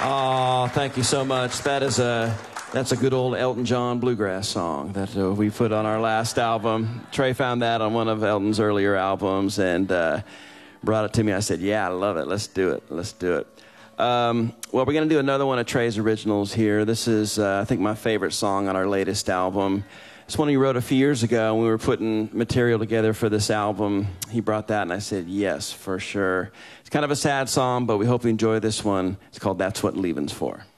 Oh, thank you so much. That's a good old Elton John bluegrass song that we put on our last album. Trey found that on one of Elton's earlier albums and brought it to me. I said, yeah, I love it. Let's do it. Well, we're going to do another one of Trey's originals here. This is, I think, my favorite song on our latest album. It's one he wrote a few years ago when we were putting material together for this album. He brought that, and I said, yes, for sure. It's kind of a sad song, but we hope you enjoy this one. It's called That's What Leaving's For.